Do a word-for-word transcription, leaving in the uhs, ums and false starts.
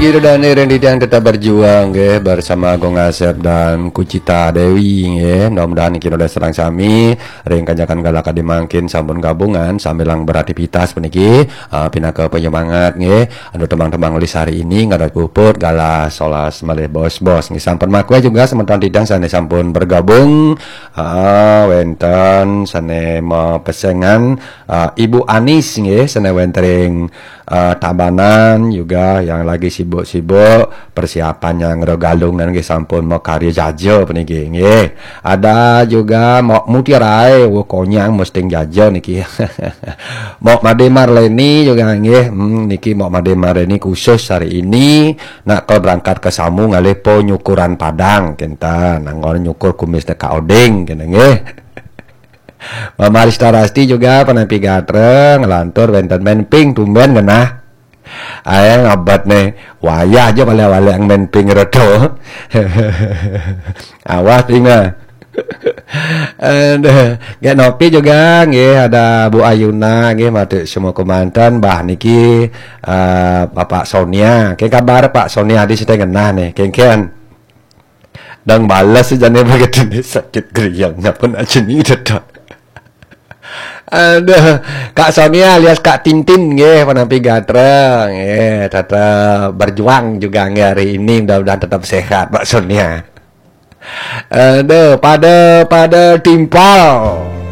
Gitu dan Randy yang tetap berjuang ya bersama Gong Asep dan Kucita Dewi ya. Mudah-mudahan kita udah serang sami ring kanjakan galaka dimangkin sampun gabungan sambil lang beraktivitas peniki uh, pindah ke penyemangat ya. Anu tembang-tembang lis hari ini ngadat puput gala solas malih bos-bos nggih sampun makwe juga sementan tidang sane sampun bergabung uh, wenten sane mau pesengan uh, Ibu Anis nggih sane wentering uh, Tabanan juga yang lagi sibuk-sibuk persiapannya ngerogalung dan sampun mau karya jajo peniki nggih. Ada juga mau mutiarai wo konyang mesti jajo niki. Mau Made Marleni juga nggih. Hmm, niki mau Made Marleni khusus hari ini nak kau berangkat ke Samu ngalepo nyukuran Padang kentan nanggon nyukur kumis deka odeng kene nggih. Mama Rista Rasti juga penapi gatre ngelantur wenten main ping tumben genah. Ayang abad nih wayah aja wale-wale yang main ping redo. Awas pinga. Aduh, gak nopi juga nggih ada Bu Ayuna nggih mate semua komandan bah niki uh, Bapak Sonia. Ke kabar Pak Sonia di situ genah nih kengken. Dan balas sejane begitu nih sakit geriangnya pun aja nih dedak. Aduh, Kak Sonia alias Kak Tintin nggih penampi gatre nggih tetap berjuang juga nggih hari ini mudah-mudahan tetap sehat Pak Sonia. Aduh, pada pada timpal.